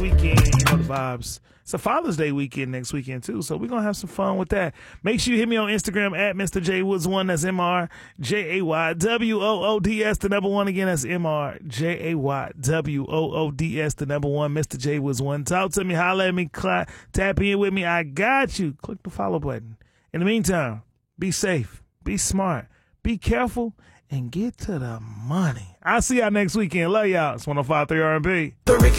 weekend, you know the vibes. It's a Father's Day weekend next weekend too, so we're gonna have some fun with that. Make sure you hit me on Instagram at Mr. J Woods 1. That's MRJAYWOODS, the number one. Again, that's MRJAYWOODS, the number one. Mr. J Woods 1. Talk to me, holler at me, tap in with me. I got you. Click the follow button. In the meantime, be safe, be smart, be careful, and get to the money. I'll see y'all next weekend. Love y'all. It's 105.3 R&B.